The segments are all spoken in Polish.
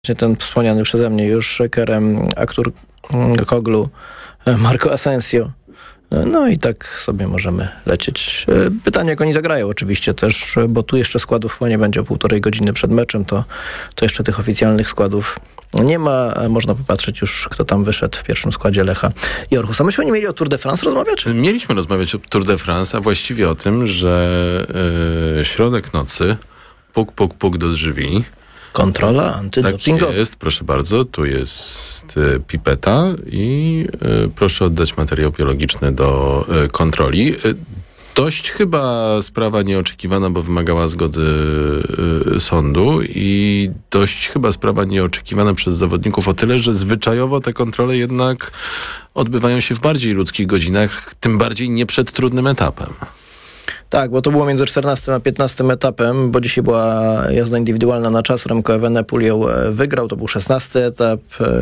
ten wspomniany przeze mnie już Kerem Aktürkoğlu, Marco Asensio. No i tak sobie możemy lecieć. Pytanie, jak oni zagrają oczywiście też, bo tu jeszcze składów chyba nie będzie o 1,5 godziny przed meczem, to jeszcze tych oficjalnych składów nie ma. Można popatrzeć już, kto tam wyszedł w pierwszym składzie Lecha i Orhusa. Myśmy nie mieli o Tour de France rozmawiać? Mieliśmy rozmawiać o Tour de France, a właściwie o tym, że środek nocy, puk, puk, puk do drzwi. Kontrola antydopingowa. Tak jest, proszę bardzo, tu jest pipeta i proszę oddać materiał biologiczny do kontroli. Dość chyba sprawa nieoczekiwana, bo wymagała zgody sądu i dość chyba sprawa nieoczekiwana przez zawodników o tyle, że zwyczajowo te kontrole jednak odbywają się w bardziej ludzkich godzinach, tym bardziej nie przed trudnym etapem. Tak, bo to było między 14 a 15 etapem, bo dzisiaj była jazda indywidualna na czas. Remco Evenepoel ją wygrał. To był 16 etap,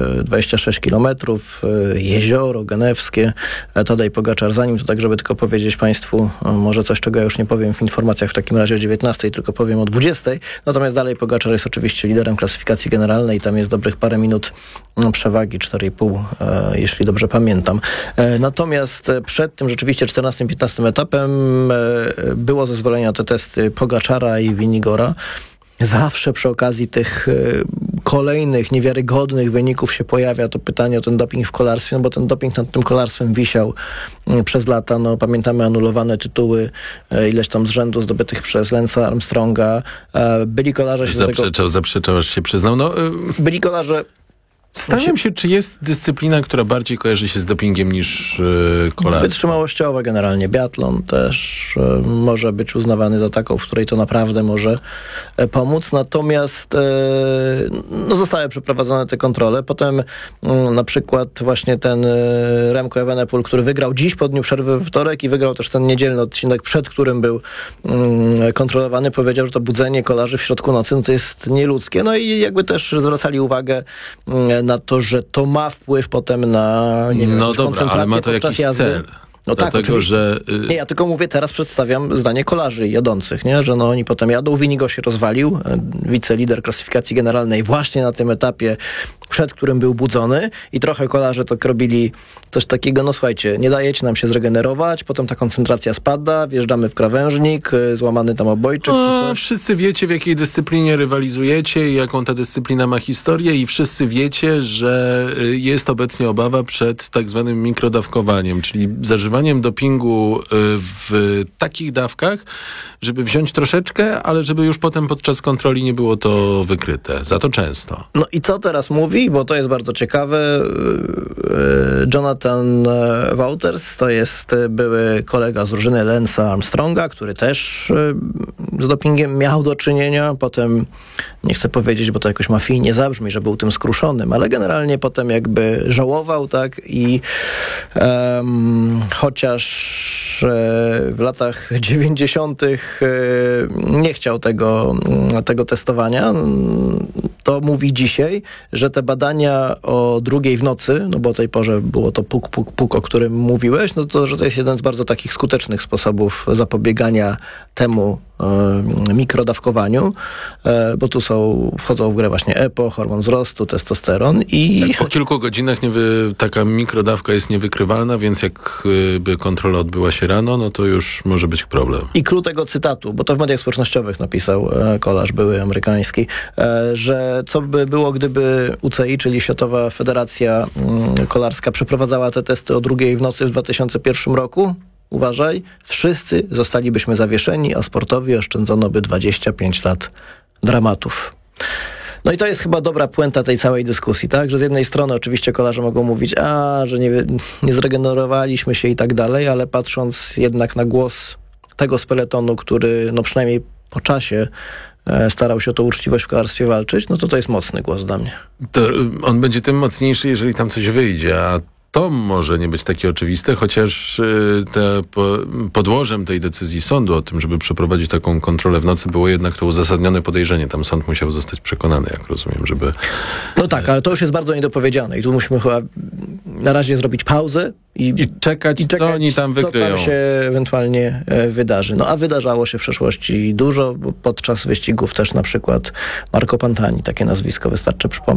26 kilometrów, jezioro genewskie. Tadej Pogaczar za nim, to tak, żeby tylko powiedzieć Państwu, może coś, czego ja już nie powiem w informacjach w takim razie o 19, tylko powiem o 20. Natomiast dalej Pogaczar jest oczywiście liderem klasyfikacji generalnej i tam jest dobrych parę minut przewagi, 4,5, jeśli dobrze pamiętam. Natomiast przed tym rzeczywiście 14-15 etapem było zezwolenie na te testy Pogaczara i Vinigora. Zawsze przy okazji tych kolejnych niewiarygodnych wyników się pojawia to pytanie o ten doping w kolarstwie, no bo ten doping nad tym kolarstwem wisiał przez lata. No, pamiętamy anulowane tytuły, ileś tam z rzędu zdobytych przez Lance'a Armstronga. Byli kolarze się Zaprzeczał, aż się przyznał. No, byli kolarze. Zastanawiam się, czy jest dyscyplina, która bardziej kojarzy się z dopingiem niż kolarstwo. Wytrzymałościowa generalnie. Biatlon też może być uznawany za taką, w której to naprawdę może pomóc. Natomiast zostały przeprowadzone te kontrole. Potem na przykład właśnie ten Remco Evenepoel, który wygrał dziś po dniu przerwy we wtorek i wygrał też ten niedzielny odcinek, przed którym był kontrolowany, powiedział, że to budzenie kolarzy w środku nocy to jest nieludzkie. No i jakby też zwracali uwagę na to, że to ma wpływ potem na koncentrację ale ma to jakiś jazdy. cel. No dlatego, tak, że... Nie, ja tylko mówię, teraz przedstawiam zdanie kolarzy jadących, nie? Że oni potem jadą. Winigo się rozwalił, wicelider klasyfikacji generalnej właśnie na tym etapie, przed którym był budzony i trochę kolarze tak robili coś takiego, no słuchajcie, nie dajecie nam się zregenerować, potem ta koncentracja spada, wjeżdżamy w krawężnik, złamany tam obojczyk czy coś. Wszyscy wiecie, w jakiej dyscyplinie rywalizujecie i jaką ta dyscyplina ma historię i wszyscy wiecie, że jest obecnie obawa przed tak zwanym mikrodawkowaniem, czyli zażywaniem dopingu w takich dawkach, żeby wziąć troszeczkę, ale żeby już potem podczas kontroli nie było to wykryte. Za to często. No i co teraz mówi? Bo to jest bardzo ciekawe. Jonathan Wouters to jest były kolega z drużyny Lance'a Armstronga, który też z dopingiem miał do czynienia. Potem, nie chcę powiedzieć, bo to jakoś mafijnie zabrzmi, że był tym skruszonym, ale generalnie potem jakby żałował, tak? I chociaż w latach 90. nie chciał tego testowania, to mówi dzisiaj, że te badania o 2:00 w nocy, no bo o tej porze było to puk, puk, puk, o którym mówiłeś, no to, że to jest jeden z bardzo takich skutecznych sposobów zapobiegania temu mikrodawkowaniu, bo tu wchodzą w grę właśnie EPO, hormon wzrostu, testosteron i... Tak, po kilku godzinach taka mikrodawka jest niewykrywalna, więc jakby kontrola odbyła się rano, no to już może być problem. I klucz tego cytatu, bo to w mediach społecznościowych napisał kolarz były amerykański, że co by było, gdyby UCI, czyli Światowa Federacja Kolarska, przeprowadzała te testy o 2:00 w nocy w 2001 roku? Uważaj, wszyscy zostalibyśmy zawieszeni, a sportowi oszczędzono by 25 lat dramatów. No i to jest chyba dobra puenta tej całej dyskusji, tak? Że z jednej strony oczywiście kolarze mogą mówić, że nie zregenerowaliśmy się i tak dalej, ale patrząc jednak na głos tego z peletonu, który no przynajmniej po czasie starał się o tą uczciwość w kolarstwie walczyć, no to jest mocny głos dla mnie. To on będzie tym mocniejszy, jeżeli tam coś wyjdzie, a to może nie być takie oczywiste, chociaż podłożem tej decyzji sądu o tym, żeby przeprowadzić taką kontrolę w nocy, było jednak to uzasadnione podejrzenie. Tam sąd musiał zostać przekonany, jak rozumiem, żeby... No tak, ale to już jest bardzo niedopowiedziane i tu musimy chyba na razie zrobić pauzę I czekać, co oni tam wykryją. Co tam się ewentualnie wydarzy. No a wydarzało się w przeszłości dużo, bo podczas wyścigów też na przykład Marco Pantani, takie nazwisko wystarczy przypomnieć.